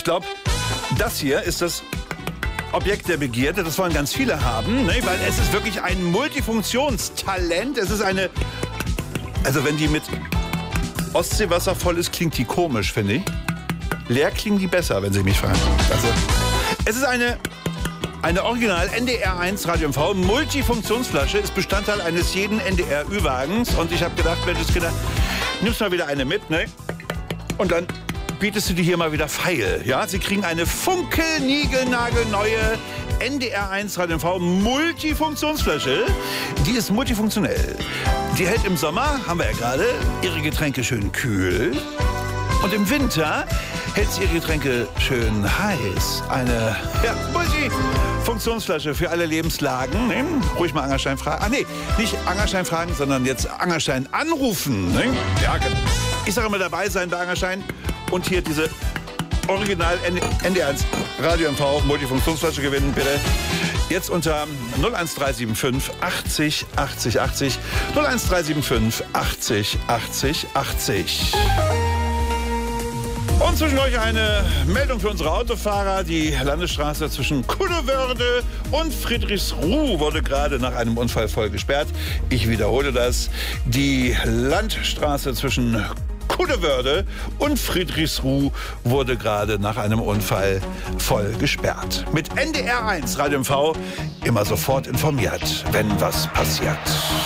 glaube, das hier ist das Objekt der Begierde. Das wollen ganz viele haben, ne? Weil es ist wirklich ein Multifunktionstalent. Es ist eine... Also wenn die mit Ostseewasser voll ist, klingt die komisch, finde ich. Leer klingen die besser, wenn Sie mich fragen. Also, es ist eine Original NDR1 Radio MV Multifunktionsflasche, ist Bestandteil eines jeden NDR-Ü-Wagens. Und ich habe gedacht, Menschenskinder, nimmst mal wieder eine mit, ne? Und dann bietest du die hier mal wieder feil. Ja? Sie kriegen eine funkelniegelnagelneue NDR1 Radio MV Multifunktionsflasche. Die ist multifunktionell. Die hält im Sommer, haben wir ja gerade, ihre Getränke schön kühl. Und im Winter hält sie ihre Getränke schön heiß. Eine Multifunktionsflasche für alle Lebenslagen. Ne? Ruhig mal Angerstein fragen. Ah nee, nicht Angerstein fragen, sondern jetzt Angerstein anrufen. Ne? Ja, genau. Ich sage immer dabei sein bei Angerstein. Und hier diese Original NDR1 Radio MV Multifunktionsflasche gewinnen, bitte. Jetzt unter 01375 80 80 80 01375 80 80 80. Und zwischen euch eine Meldung für unsere Autofahrer. Die Landesstraße zwischen Kuddewörde und Friedrichsruh wurde gerade nach einem Unfall voll gesperrt. Ich wiederhole das. Die Landstraße zwischen Kuddewörde und Friedrichsruh wurde gerade nach einem Unfall voll gesperrt. Mit NDR1 Radio MV immer sofort informiert, wenn was passiert.